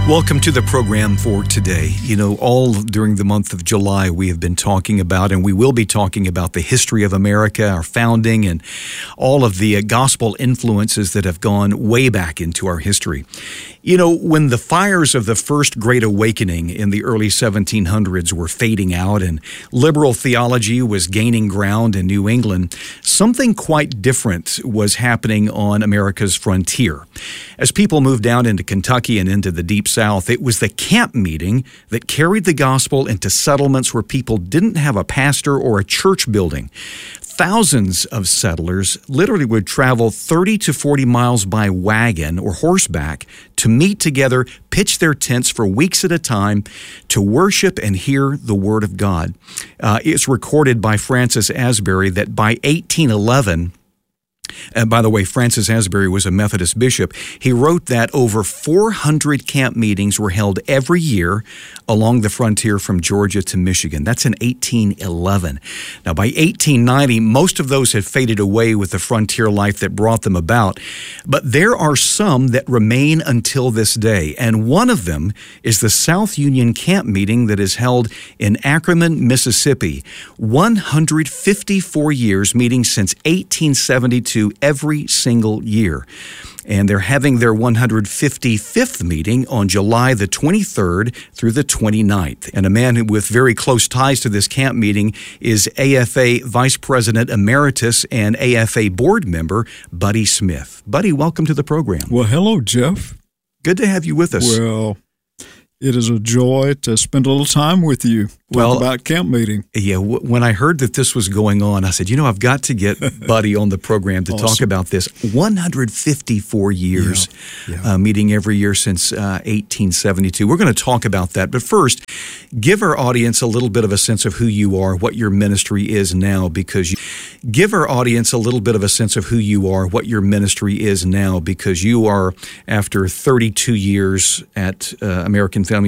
Welcome to the program for today. You know, all during the month of July, we have been talking about, and we will be talking about, the history of America, our founding, and all of the gospel influences that have gone way back into our history. You know, when the fires of the First Great Awakening in the early 1700s were fading out and liberal theology was gaining ground in New England, something quite different was happening on America's frontier. As people moved down into Kentucky and into the Deep South, it was the camp meeting that carried the gospel into settlements where people didn't have a pastor or a church building. Thousands of settlers literally would travel 30 to 40 miles by wagon or horseback to meet together, pitch their tents for weeks at a time to worship and hear the Word of God. It's recorded by Francis Asbury that by 1811, and by the way, Francis Asbury was a Methodist bishop. He wrote that over 400 camp meetings were held every year along the frontier from Georgia to Michigan. That's in 1811. Now, by 1890, most of those had faded away with the frontier life that brought them about. But there are some that remain until this day. And one of them is the South Union Camp Meeting that is held in Ackerman, Mississippi. 154 years, meeting since 1872. Every single year. And they're having their 155th meeting on July the 23rd through the 29th. And a man with very close ties to this camp meeting is AFA Vice President Emeritus and AFA Board Member Buddy Smith. Buddy, welcome to the program. Well, hello, Jeff. Good to have you with us. Well, it is a joy to spend a little time with you. Talk about camp meeting. Yeah, when I heard that this was going on, I said, I've got to get Buddy on the program to talk about this. 154 years, meeting every year since 1872. We're going to talk about that. But first, give our audience a little bit of a sense of who you are, what your ministry is now, because you are, after 32 years at American Family